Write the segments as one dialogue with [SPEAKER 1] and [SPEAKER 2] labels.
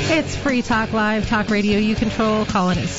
[SPEAKER 1] It's Free Talk Live, talk radio you control. Call in at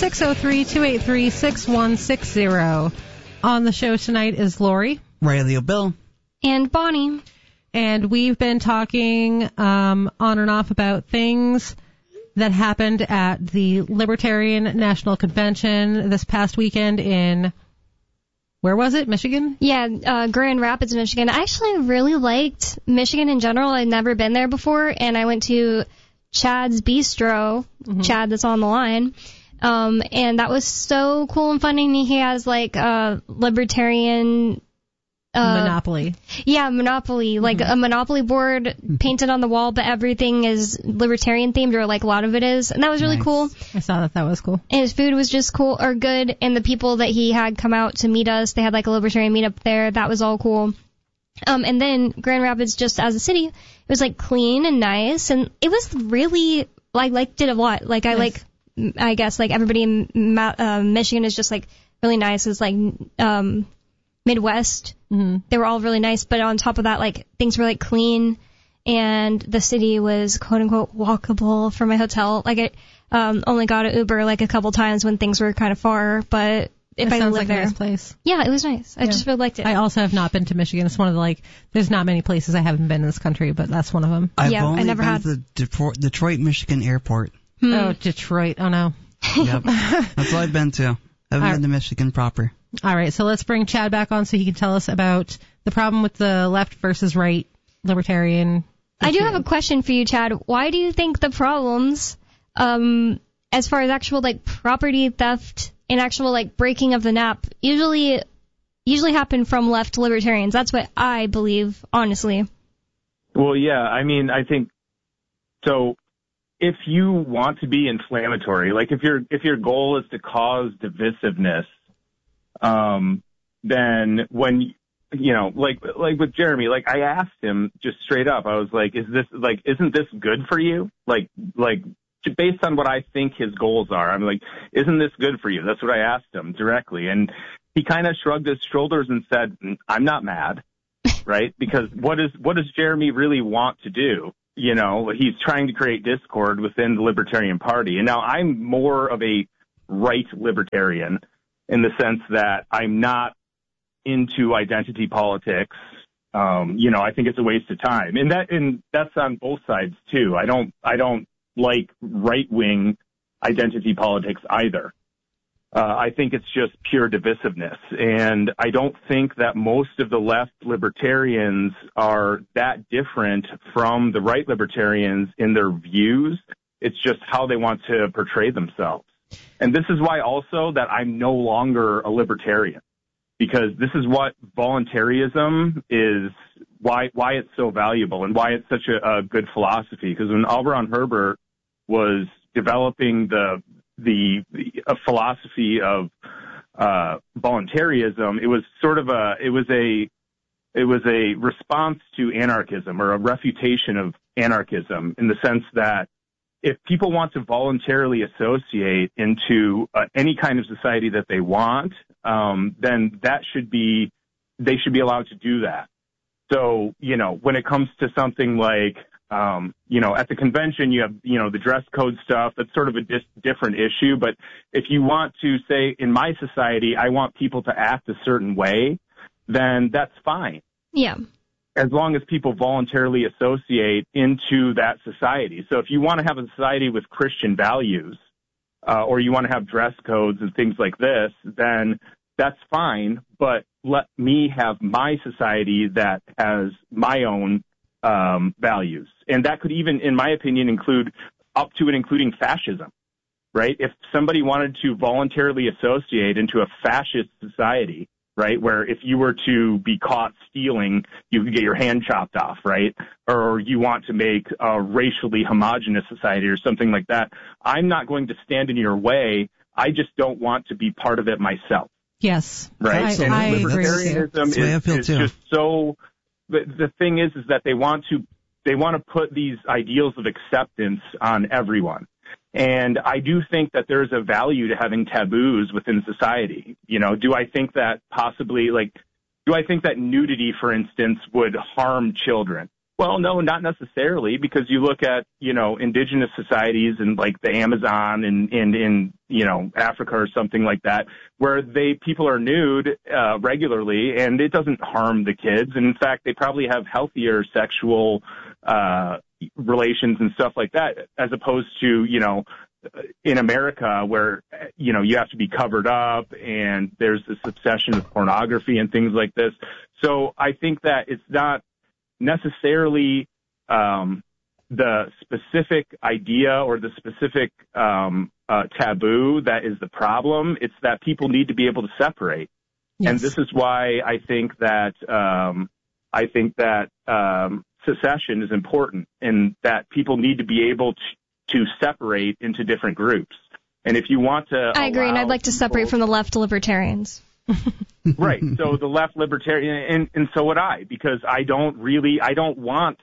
[SPEAKER 1] 603-283-6160. On the show tonight is Lori,
[SPEAKER 2] Riley O'Bill,
[SPEAKER 3] and Bonnie.
[SPEAKER 1] And we've been talking on and off about things that happened at the Libertarian National Convention this past weekend in, where was it, Michigan?
[SPEAKER 3] Yeah, Grand Rapids, Michigan. I actually really liked Michigan in general. I'd never been there before, and I went to Chad's Bistro, Chad that's on the line, and that was so cool and fun. And he has like a libertarian
[SPEAKER 1] Monopoly.
[SPEAKER 3] Yeah, Monopoly, like a Monopoly board painted on the wall, but everything is libertarian themed, or like a lot of it is, and that was really cool.
[SPEAKER 1] I saw that was cool.
[SPEAKER 3] And his food was just cool, or good, and the people that he had come out to meet us, they had like a libertarian meetup there. That was all cool. And then Grand Rapids, just as a city, it was like clean and nice, and it was really liked it a lot. Like I guess like everybody in Michigan is just like really nice. It's like Midwest. They were all really nice, but on top of that, like things were like clean, and the city was quote unquote walkable from my hotel. Like I only got an Uber like a couple times when things were kind of far, but if I lived there,
[SPEAKER 1] a nice place.
[SPEAKER 3] Yeah, it was nice. I just really liked it.
[SPEAKER 1] I also have not been to Michigan. It's one of the there's not many places I haven't been in this country, but that's one of them.
[SPEAKER 2] I've only been to the Detroit, Michigan airport.
[SPEAKER 1] Oh, Detroit. Oh no.
[SPEAKER 2] Yep, that's all I've been to. I haven't been to Michigan proper.
[SPEAKER 1] All right, so let's bring Chad back on so he can tell us about the problem with the left versus right libertarian issue.
[SPEAKER 3] I do have a question for you, Chad. Why do you think the problems, as far as actual like property theft and actual like breaking of the NAP, usually happen from left libertarians? That's what I believe, honestly.
[SPEAKER 4] Well, yeah, I mean, I think so. If you want to be inflammatory, like if your goal is to cause divisiveness, then when, like with Jeremy, like I asked him just straight up, I was like, isn't this good for you? Like based on what I think his goals are, I'm like, isn't this good for you? That's what I asked him directly. And he kind of shrugged his shoulders and said, I'm not mad, right? Because what does Jeremy really want to do? He's trying to create discord within the Libertarian Party. And now I'm more of a right libertarian, in the sense that I'm not into identity politics. I think it's a waste of time. And that's on both sides too. I don't like right-wing identity politics either. I think it's just pure divisiveness. And I don't think that most of the left libertarians are that different from the right libertarians in their views. It's just how they want to portray themselves. And this is why also that I'm no longer a libertarian, because this is what voluntarism is, why it's so valuable and why it's such a good philosophy. Because when L. Ron Herbert was developing a philosophy of voluntarism, it was a response to anarchism, or a refutation of anarchism, in the sense that if people want to voluntarily associate into any kind of society that they want, then they should be allowed to do that. So, when it comes to something like, at the convention, you have, the dress code stuff, that's sort of a different issue. But if you want to say, in my society, I want people to act a certain way, then that's fine.
[SPEAKER 3] Yeah.
[SPEAKER 4] As long as people voluntarily associate into that society. So if you want to have a society with Christian values, or you want to have dress codes and things like this, then that's fine. But let me have my society that has my own values. And that could even, in my opinion, include up to and including fascism, right? If somebody wanted to voluntarily associate into a fascist society, right, where if you were to be caught stealing, you could get your hand chopped off, right? Or you want to make a racially homogenous society or something like that, I'm not going to stand in your way. I just don't want to be part of it myself.
[SPEAKER 1] Yes.
[SPEAKER 4] Right?
[SPEAKER 1] I agree with you.
[SPEAKER 4] Libertarianism is just so... The thing is that they want to put these ideals of acceptance on everyone. And I do think that there's a value to having taboos within society. Do I think that possibly, do I think that nudity, for instance, would harm children? Well, no, not necessarily, because you look at, indigenous societies and like the Amazon and in, Africa or something like that, where people are nude regularly, and it doesn't harm the kids. And in fact, they probably have healthier sexual relations and stuff like that, as opposed to, in America where, you have to be covered up and there's this obsession with pornography and things like this. So I think that it's not necessarily the specific idea or the specific taboo that is the problem. It's that people need to be able to separate. Yes. And this is why I think that secession is important, and that people need to be able to separate into different groups. And if you want to,
[SPEAKER 3] I agree, and I'd like to separate from the left libertarians.
[SPEAKER 4] Right. So the left libertarian, and so would I, because I don't want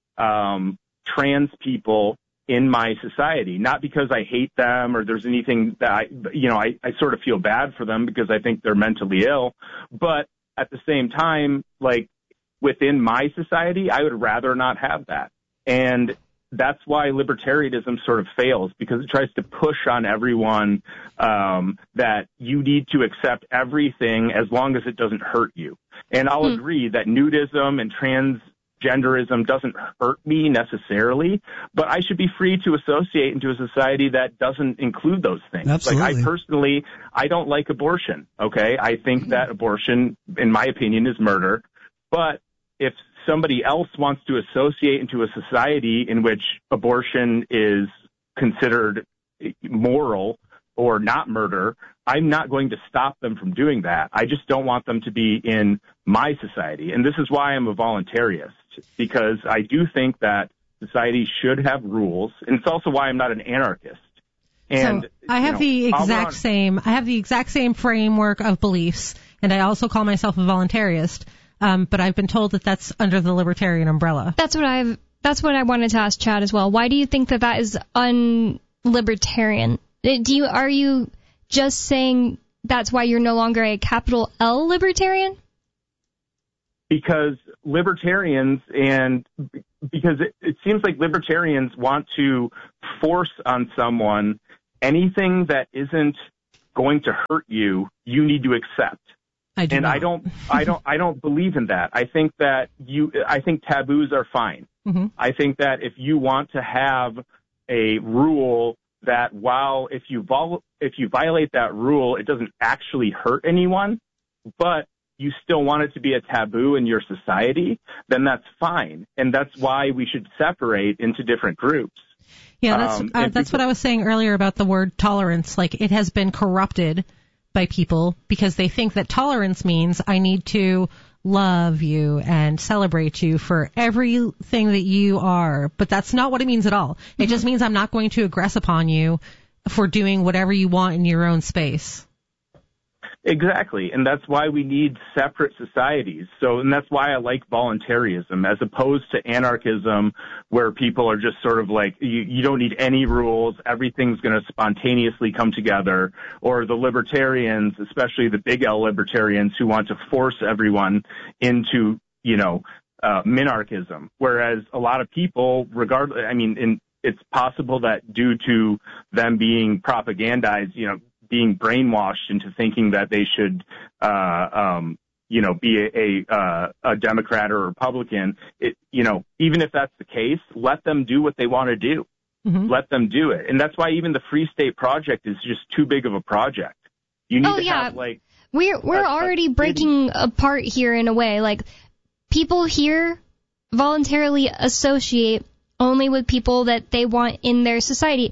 [SPEAKER 4] trans people in my society, not because I hate them or there's anything that I sort of feel bad for them because I think they're mentally ill. But at the same time, like within my society, I would rather not have that. And that's why libertarianism sort of fails, because it tries to push on everyone that you need to accept everything as long as it doesn't hurt you. And I'll agree that nudism and transgenderism doesn't hurt me necessarily, but I should be free to associate into a society that doesn't include those things.
[SPEAKER 2] Absolutely.
[SPEAKER 4] I don't like abortion, okay? I think that abortion, in my opinion, is murder. But if somebody else wants to associate into a society in which abortion is considered moral or not murder, I'm not going to stop them from doing that. I just don't want them to be in my society. And this is why I'm a voluntarist, because I do think that society should have rules. And it's also why I'm not an anarchist. And
[SPEAKER 1] so I have the exact same framework of beliefs, and I also call myself a voluntarist. But I've been told that that's under the libertarian umbrella.
[SPEAKER 3] That's what I wanted to ask Chad as well. Why do you think that is unlibertarian? Are you just saying that's why you're no longer a capital L libertarian?
[SPEAKER 4] Because libertarians because it seems like libertarians want to force on someone anything that isn't going to hurt you, you need to accept. I don't believe in that. I think taboos are fine. Mm-hmm. I think that if you want to have a rule that if you violate that rule, it doesn't actually hurt anyone, but you still want it to be a taboo in your society, then that's fine. And that's why we should separate into different groups.
[SPEAKER 1] Yeah, that's what I was saying earlier about the word tolerance. Like, it has been corrupted by people because they think that tolerance means I need to love you and celebrate you for everything that you are. But that's not what it means at all. Mm-hmm. It just means I'm not going to aggress upon you for doing whatever you want in your own space.
[SPEAKER 4] Exactly, and that's why we need separate societies. And that's why I like voluntarism as opposed to anarchism, where people are just sort of like, you don't need any rules, everything's going to spontaneously come together, or the libertarians, especially the big L libertarians, who want to force everyone into, minarchism, whereas a lot of people, it's possible that due to them being propagandized, being brainwashed into thinking that they should, be a Democrat or a Republican. Even if that's the case, let them do what they want to do. Mm-hmm. Let them do it. And that's why even the Free State Project is just too big of a project. You need to have, like...
[SPEAKER 3] We're already breaking apart here in a way. Like, people here voluntarily associate only with people that they want in their society.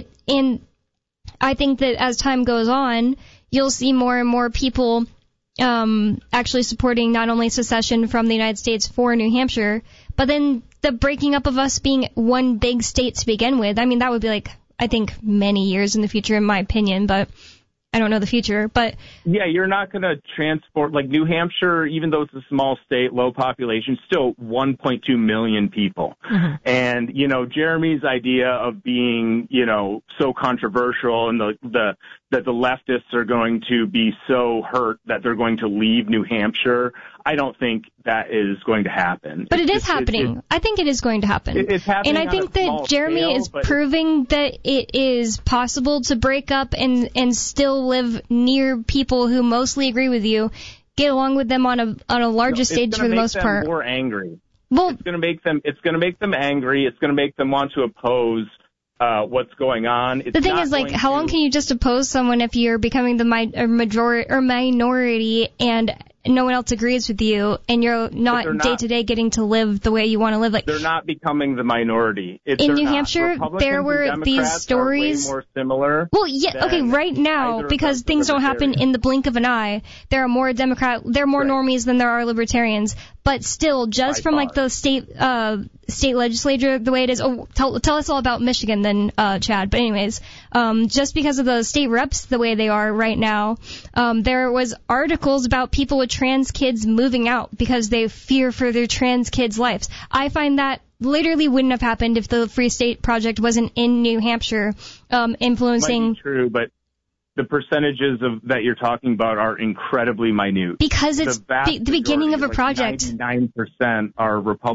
[SPEAKER 3] I think that as time goes on, you'll see more and more people actually supporting not only secession from the United States for New Hampshire, but then the breaking up of us being one big state to begin with. I mean, that would be I think many years in the future, in my opinion, but I don't know the future. But
[SPEAKER 4] yeah, you're not going to transport, New Hampshire, even though it's a small state, low population, still 1.2 million people. Mm-hmm. And, Jeremy's idea of being, so controversial and that the leftists are going to be so hurt that they're going to leave New Hampshire, I don't think that is going to happen.
[SPEAKER 3] But it is happening. I think it is going to happen.
[SPEAKER 4] It's happening.
[SPEAKER 3] And I think that Jeremy
[SPEAKER 4] scale,
[SPEAKER 3] is proving that it is possible to break up and still live near people who mostly agree with you, get along with them on a larger stage for the most part.
[SPEAKER 4] It's going to make them more angry.
[SPEAKER 3] Well,
[SPEAKER 4] it's going to make them angry. It's going to make them want to oppose what's going on.
[SPEAKER 3] The thing is, like, how long can you just oppose someone if you're becoming the majority or minority and no one else agrees with you, and you're not day to day getting to live the way you want to live? Like,
[SPEAKER 4] they're not becoming the minority.
[SPEAKER 3] In New Hampshire, there were these stories.
[SPEAKER 4] Are way more similar.
[SPEAKER 3] Well, yeah, okay, right now, because things don't happen in the blink of an eye, there are more normies than there are libertarians. But still, just from like the state legislature, the way it is. Oh, tell us all about Michigan then, Chad. But anyways, just because of the state reps the way they are right now, there was articles about people with trans kids moving out because they fear for their trans kids' lives. I find that literally wouldn't have happened if the Free State Project wasn't in New Hampshire, influencing.
[SPEAKER 4] Might be true, but the percentages that you're talking about are incredibly minute.
[SPEAKER 3] Because it's the beginning of a project.
[SPEAKER 4] 99% are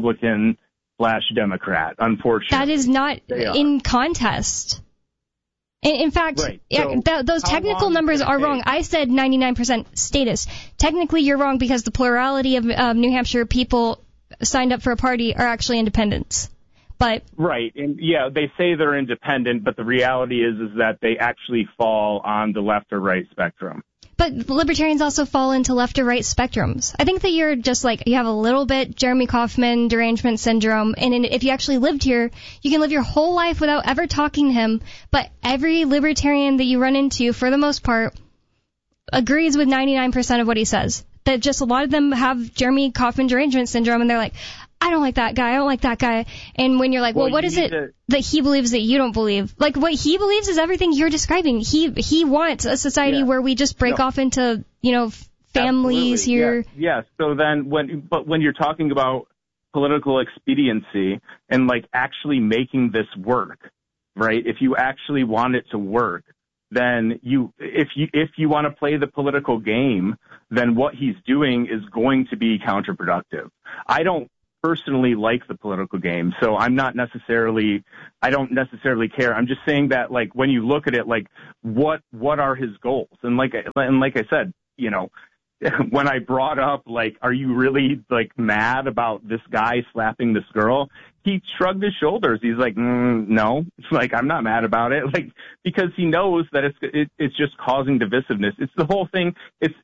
[SPEAKER 4] Republican/Democrat, unfortunately.
[SPEAKER 3] That is not in contest. In fact,
[SPEAKER 4] right. So
[SPEAKER 3] those technical numbers are wrong. I said 99% status. Technically, you're wrong because the plurality of New Hampshire people signed up for a party are actually independents. But
[SPEAKER 4] right, and yeah, they say they're independent, but the reality is that they actually fall on the left or right spectrum.
[SPEAKER 3] But libertarians also fall into left or right spectrums. I think that you're just like, you have a little bit Jeremy Kauffman derangement syndrome, and if you actually lived here, you can live your whole life without ever talking to him, but every libertarian that you run into, for the most part, agrees with 99% of what he says. That just a lot of them have Jeremy Kauffman derangement syndrome, and they're like, I don't like that guy, I don't like that guy. And when you're like, well, what is it that he believes that you don't believe? Like, what he believes is everything you're describing. He wants a society where we just break off into, families here.
[SPEAKER 4] Yes. So then when you're talking about political expediency and like actually making this work, right? If you actually want it to work, then if you want to play the political game, then what he's doing is going to be counterproductive. I don't personally like the political game, so I don't necessarily care. I'm just saying that, like, when you look at it, like, what are his goals? And like I said, when I brought up, like, are you really, like, mad about this guy slapping this girl? He shrugged his shoulders. He's like, no, like, I'm not mad about it, like, because he knows that it's just causing divisiveness. It's the whole thing. It's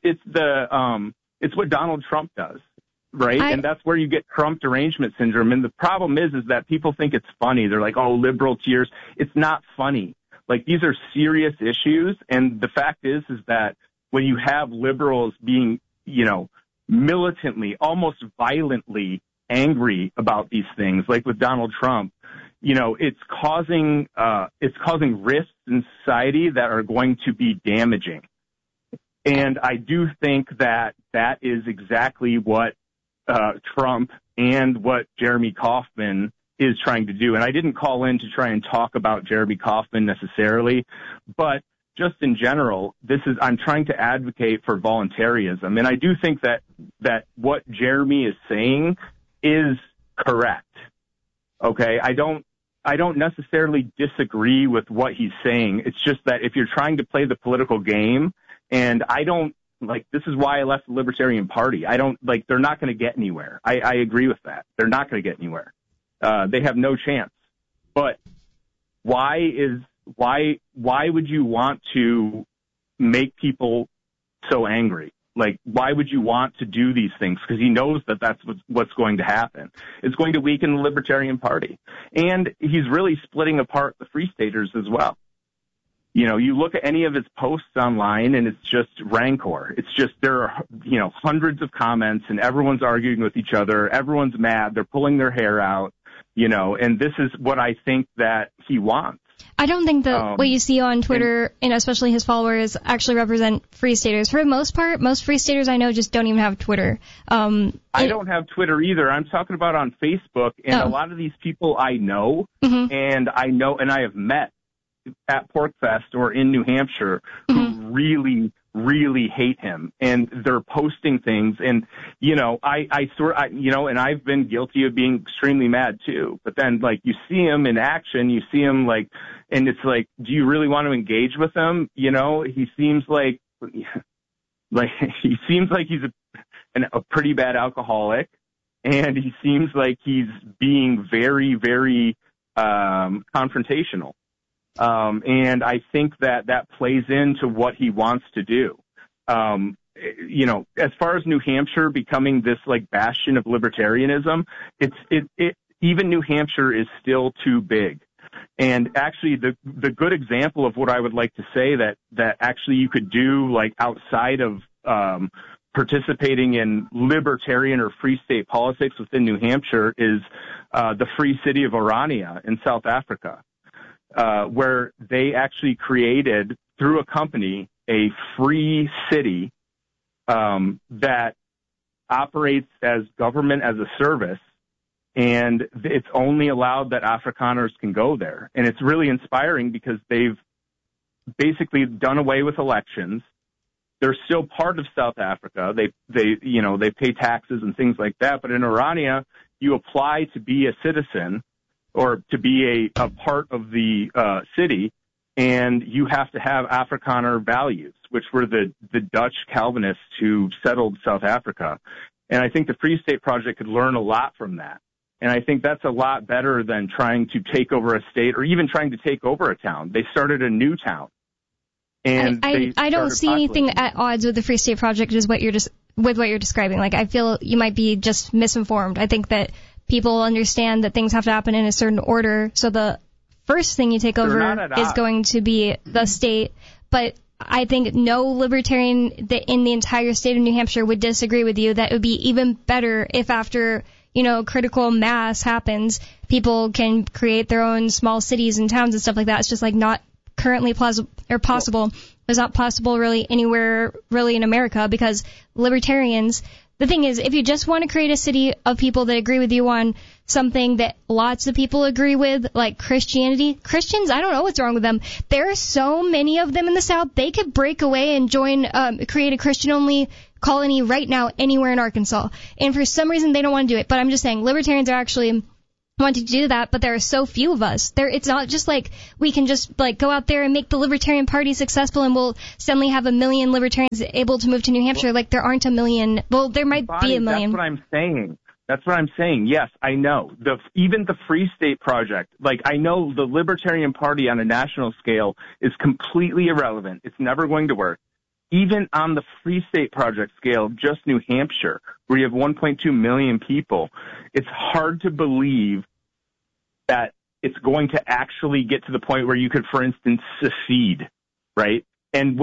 [SPEAKER 4] what Donald Trump does. Right? And that's where you get Trump derangement syndrome. And the problem is that people think it's funny. They're like, oh, liberal tears. It's not funny. Like, these are serious issues. And the fact is that when you have liberals being, militantly, almost violently angry about these things, like with Donald Trump, it's causing risks in society that are going to be damaging. And I do think that is exactly what Trump and what Jeremy Kauffman is trying to do. And I didn't call in to try and talk about Jeremy Kauffman necessarily, but just in general, I'm trying to advocate for voluntarism. And I do think that what Jeremy is saying is correct. Okay. I don't necessarily disagree with what he's saying. It's just that if you're trying to play the political game, and this is why I left the Libertarian Party. They're not going to get anywhere. I agree with that. They're not going to get anywhere. They have no chance. But why would you want to make people so angry? Like, why would you want to do these things? Because he knows that that's what's going to happen. It's going to weaken the Libertarian Party. And he's really splitting apart the Free Staters as well. You look at any of his posts online and it's just rancor. It's just, there are, hundreds of comments and everyone's arguing with each other. Everyone's mad. They're pulling their hair out, and this is what I think that he wants.
[SPEAKER 3] I don't think that what you see on Twitter, and especially his followers, actually represent Free Staters. For the most part, most Free Staters I know just don't even have Twitter.
[SPEAKER 4] I don't have Twitter either. I'm talking about on Facebook, and a lot of these people I know, and I have met at PorcFest or in New Hampshire who really, really hate him, and they're posting things, and and I've been guilty of being extremely mad too. But then, like, you see him in action, you see him like, and it's like, do you really want to engage with him? He seems like he's a pretty bad alcoholic, and he seems like he's being very, very confrontational. And I think that plays into what he wants to do. As far as New Hampshire becoming this like bastion of libertarianism, even New Hampshire is still too big. And actually the good example of what I would like to say that actually you could do like outside of, participating in libertarian or free state politics within New Hampshire is, the free city of Orania in South Africa. Where they actually created, through a company, a free city that operates as government as a service, and it's only allowed that Afrikaners can go there. And it's really inspiring because they've basically done away with elections. They're still part of South Africa. They pay taxes and things like that. But in Orania, you apply to be a citizen or to be a part of the city, and you have to have Afrikaner values, which were the Dutch Calvinists who settled South Africa. And I think the Free State Project could learn a lot from that. And I think that's a lot better than trying to take over a state or even trying to take over a town. They started a new town. And
[SPEAKER 3] I don't see anything at odds with the Free State Project with what you're describing. Like, I feel you might be just misinformed. I think that people understand that things have to happen in a certain order. So the first thing you take over is going to be the state. But I think no libertarian in the entire state of New Hampshire would disagree with you that it would be even better if after, critical mass happens, people can create their own small cities and towns and stuff like that. It's just like not currently possible. It's not possible really anywhere really in America because libertarians, the thing is, if you just want to create a city of people that agree with you on something that lots of people agree with, like Christianity, Christians, I don't know what's wrong with them. There are so many of them in the South. They could break away and create a Christian-only colony right now anywhere in Arkansas. And for some reason, they don't want to do it. But I'm just saying, libertarians are actually wanting to do that, but there are so few of us. It's not just like we can just like go out there and make the Libertarian Party successful and we'll suddenly have 1 million libertarians able to move to New Hampshire. Like there aren't 1 million. Well, there might be 1 million.
[SPEAKER 4] That's what I'm saying. Yes, I know. Even the Free State Project, like I know the Libertarian Party on a national scale is completely irrelevant. It's never going to work. Even on the Free State Project scale, just New Hampshire, where you have 1.2 million people, it's hard to believe that it's going to actually get to the point where you could, for instance, secede, right? And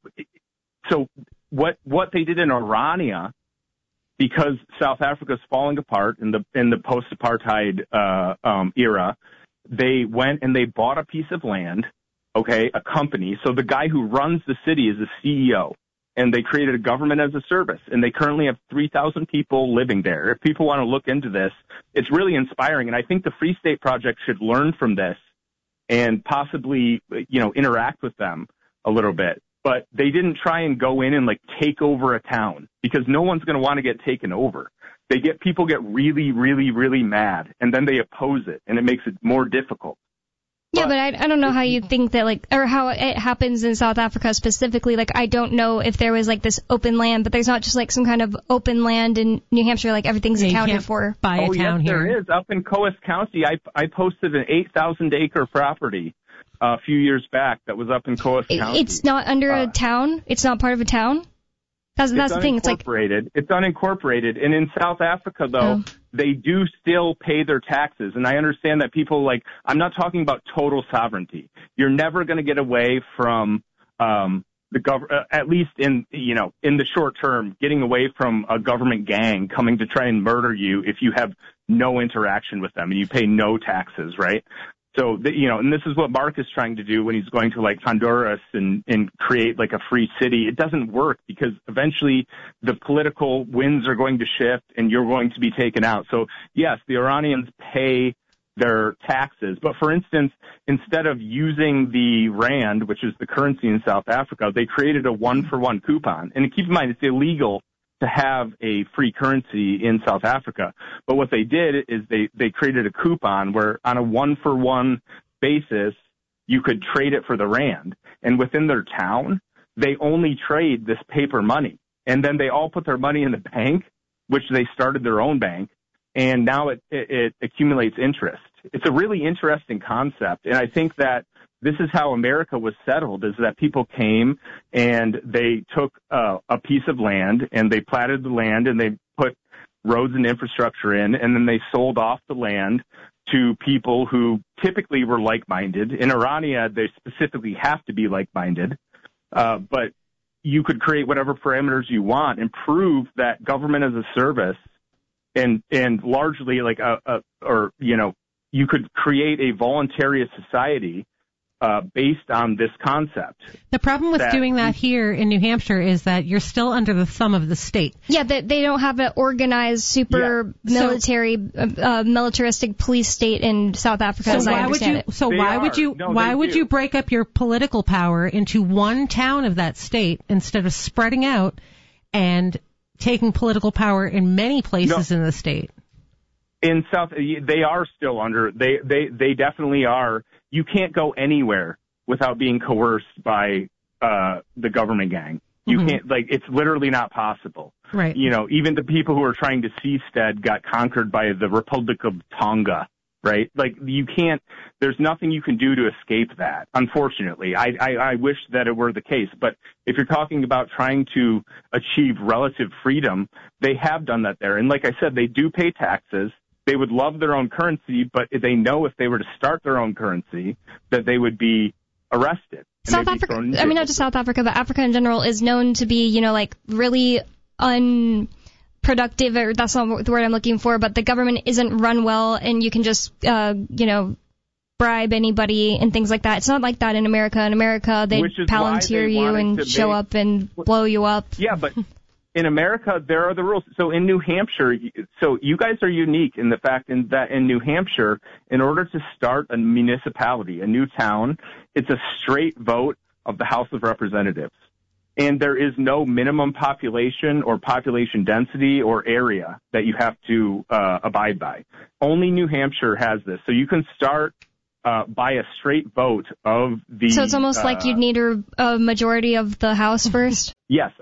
[SPEAKER 4] so what they did in Orania, because South Africa's falling apart in the post-apartheid era, they went and they bought a piece of land, okay, a company. So the guy who runs the city is the CEO. And they created a government as a service, and they currently have 3,000 people living there. If people want to look into this, it's really inspiring, and I think the Free State Project should learn from this and possibly, interact with them a little bit. But they didn't try and go in and, like, take over a town, because no one's going to want to get taken over. People get really, really, really mad, and then they oppose it, and it makes it more difficult.
[SPEAKER 3] Yeah, but I don't know how you think that, like, or how it happens in South Africa specifically. Like, I don't know if there was, like, this open land, but there's not just, like, some kind of open land in New Hampshire, like, everything's accounted for.
[SPEAKER 1] Buy a town here.
[SPEAKER 4] There is. Up in Coos County, I posted an 8,000-acre property a few years back that was up in Coos County.
[SPEAKER 3] It's not under a town? It's not part of a town? That's the thing. It's unincorporated. And in South Africa, though,
[SPEAKER 4] they do still pay their taxes. And I understand that people I'm not talking about total sovereignty. You're never going to get away from the government, at least in the short term, getting away from a government gang coming to try and murder you if you have no interaction with them and you pay no taxes, right? So, and this is what Mark is trying to do when he's going to, like, Honduras and create, like, a free city. It doesn't work because eventually the political winds are going to shift and you're going to be taken out. So, yes, the Oranians pay their taxes. But for instance, instead of using the rand, which is the currency in South Africa, they created a one-for-one coupon. And keep in mind, it's illegal to have a free currency in South Africa. But what they did is they created a coupon where on a one-for-one basis, you could trade it for the rand. And within their town, they only trade this paper money. And then they all put their money in the bank, which they started their own bank. And now it accumulates interest. It's a really interesting concept. And I think that this is how America was settled, is that people came and they took a piece of land and they platted the land and they put roads and infrastructure in, and then they sold off the land to people who typically were like-minded. In Irania, they specifically have to be like-minded. But you could create whatever parameters you want and prove that government as a service and largely like you could create a voluntary society based on this concept.
[SPEAKER 1] The problem with doing that here in New Hampshire is that you're still under the thumb of the state.
[SPEAKER 3] Yeah, they don't have an organized, super militaristic police state in South Africa.
[SPEAKER 1] So why would you break up your political power into one town of that state instead of spreading out and taking political power in many places in the state?
[SPEAKER 4] In South, they are still under. They definitely are. You can't go anywhere without being coerced by the government gang. You can't, it's literally not possible.
[SPEAKER 1] Right.
[SPEAKER 4] Even the people who are trying to seastead got conquered by the Republic of Tonga, right? You can't, there's nothing you can do to escape that, unfortunately. I wish that it were the case. But if you're talking about trying to achieve relative freedom, they have done that there. And like I said, they do pay taxes. They would love their own currency, but they know if they were to start their own currency that they would be arrested.
[SPEAKER 3] South Africa, not just South Africa, but Africa in general is known to be, really unproductive, or that's not the word I'm looking for, but the government isn't run well and you can just, bribe anybody and things like that. It's not like that in America. In America, they palantir you and show up and blow you up.
[SPEAKER 4] Yeah, but in America, there are the rules. So in New Hampshire, so you guys are unique in the fact that in New Hampshire, in order to start a municipality, a new town, it's a straight vote of the House of Representatives. And there is no minimum population or population density or area that you have to abide by. Only New Hampshire has this. So you can start by a straight vote of the...
[SPEAKER 3] So it's almost like you'd need a majority of the House first?
[SPEAKER 4] Yes.